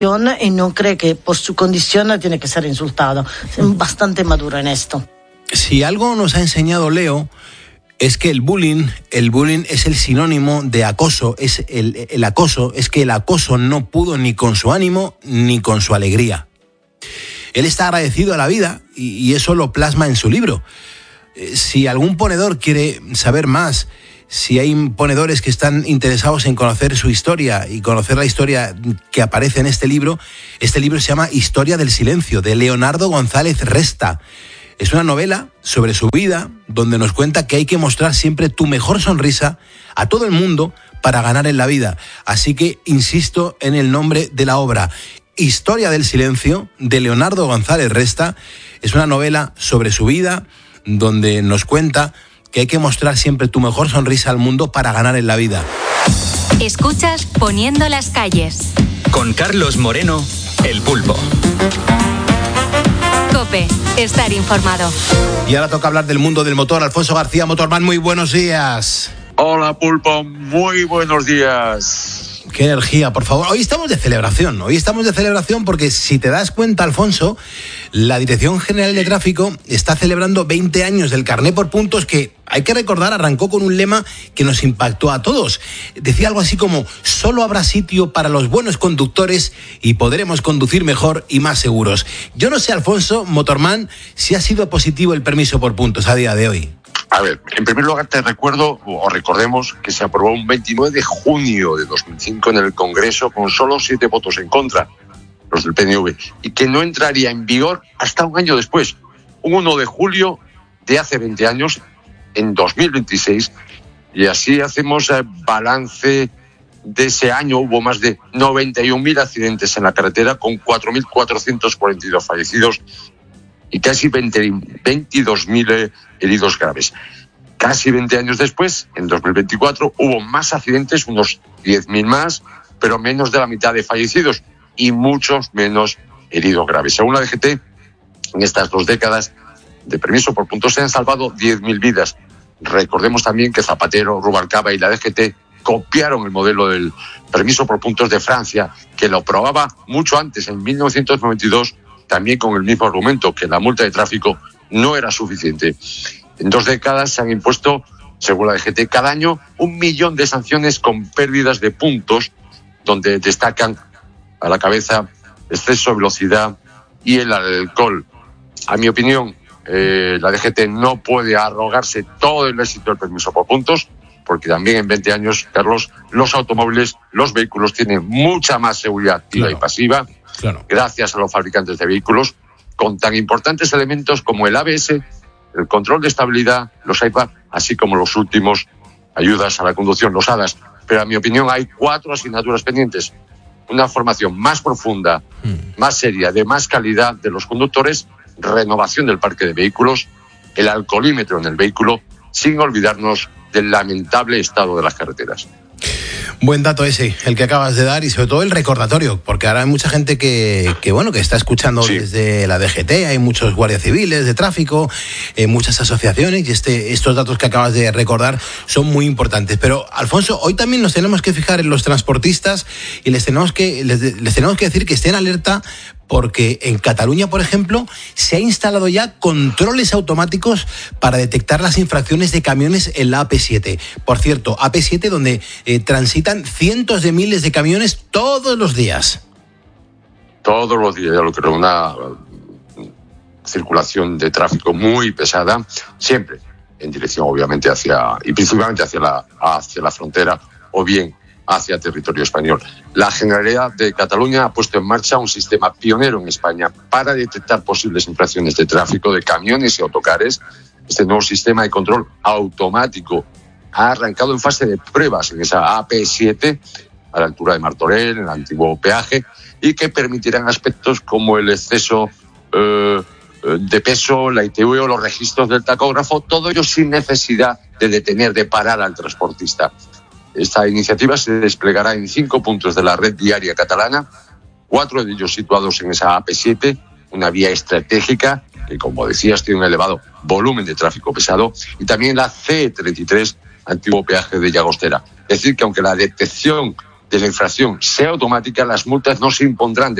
y no cree que por su condición tiene que ser insultado. Es bastante maduro en esto. Si algo nos ha enseñado Leo es que el bullying es el sinónimo de acoso, es el acoso, es que el acoso no pudo ni con su ánimo ni con su alegría. Él está agradecido a la vida y eso lo plasma en su libro. Si algún ponedor quiere saber más, si hay ponedores que están interesados en conocer su historia y conocer la historia que aparece en este libro se llama Historia del Silencio, de Leonardo González Resta. Es una novela sobre su vida, donde nos cuenta que hay que mostrar siempre tu mejor sonrisa a todo el mundo para ganar en la vida. Así que insisto en el nombre de la obra. Historia del Silencio, de Leonardo González Resta. Es una novela sobre su vida, donde nos cuenta que hay que mostrar siempre tu mejor sonrisa al mundo para ganar en la vida. Escuchas Poniendo las calles. Con Carlos Moreno, El Pulpo. COPE, estar informado. Y ahora toca hablar del mundo del motor. Alfonso García, Motorman, muy buenos días. Hola, Pulpo, muy buenos días. Qué energía, por favor. Hoy estamos de celebración porque si te das cuenta, Alfonso, la Dirección General de Tráfico está celebrando 20 años del carné por puntos que, hay que recordar, arrancó con un lema que nos impactó a todos. Decía algo así como: solo habrá sitio para los buenos conductores y podremos conducir mejor y más seguros. Yo no sé, Alfonso, Motorman, si ha sido positivo el permiso por puntos a día de hoy. A ver, en primer lugar te recordemos que se aprobó un 29 de junio de 2005 en el Congreso con solo 7 votos en contra, los del PNV, y que no entraría en vigor hasta un año después, un 1 de julio de hace 20 años, en 2026, y así hacemos balance de ese año. Hubo más de 91.000 accidentes en la carretera con 4.442 fallecidos y casi 22.000 heridos graves. Casi 20 años después, en 2024, hubo más accidentes, unos 10.000 más, pero menos de la mitad de fallecidos y muchos menos heridos graves. Según la DGT, en estas 2 décadas de permiso por puntos se han salvado 10.000 vidas. Recordemos también que Zapatero, Rubalcaba y la DGT copiaron el modelo del permiso por puntos de Francia, que lo aprobaba mucho antes, en 1992, también con el mismo argumento, que la multa de tráfico no era suficiente. En 2 décadas se han impuesto, según la DGT, cada año 1 millón de sanciones con pérdidas de puntos, donde destacan a la cabeza exceso de velocidad y el alcohol. A mi opinión, la DGT no puede arrogarse todo el éxito del permiso por puntos, porque también en 20 años, Carlos, los automóviles, los vehículos tienen mucha más seguridad activa y pasiva, gracias a los fabricantes de vehículos, con tan importantes elementos como el ABS, el control de estabilidad, los iPad, así como los últimos ayudas a la conducción, los ADAS. Pero a mi opinión hay 4 asignaturas pendientes: una formación más profunda, más seria, de más calidad de los conductores, renovación del parque de vehículos, el alcoholímetro en el vehículo, sin olvidarnos del lamentable estado de las carreteras. Buen dato ese, el que acabas de dar, y sobre todo el recordatorio, porque ahora hay mucha gente que está escuchando desde la DGT, hay muchos guardias civiles de tráfico, muchas asociaciones, y estos datos que acabas de recordar son muy importantes. Pero, Alfonso, hoy también nos tenemos que fijar en los transportistas y les tenemos que decir que estén alerta, porque en Cataluña, por ejemplo, se ha instalado ya controles automáticos para detectar las infracciones de camiones en la AP7. Por cierto, AP7 donde transitan cientos de miles de camiones todos los días. Todos los días, yo lo creo, una circulación de tráfico muy pesada, siempre en dirección, obviamente, y principalmente hacia la frontera, o bien hacia territorio español. La Generalidad de Cataluña ha puesto en marcha un sistema pionero en España para detectar posibles infracciones de tráfico de camiones y autocares. Este nuevo sistema de control automático ha arrancado en fase de pruebas en esa AP7, a la altura de Martorell, en el antiguo peaje, y que permitirán aspectos como el exceso de peso, la ITV o los registros del tacógrafo, todo ello sin necesidad de parar al transportista. Esta iniciativa se desplegará en 5 puntos de la red viaria catalana, 4 de ellos situados en esa AP7, una vía estratégica que, como decías, tiene un elevado volumen de tráfico pesado, y también la C33, antiguo peaje de Llagostera. Es decir, que aunque la detección de la infracción sea automática, las multas no se impondrán